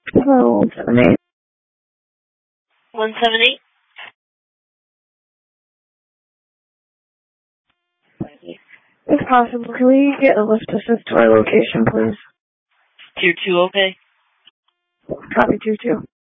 Hello, 178. 178? If possible, can we get a lift assist to our location, please? Tier 2, okay? Copy, 2-2.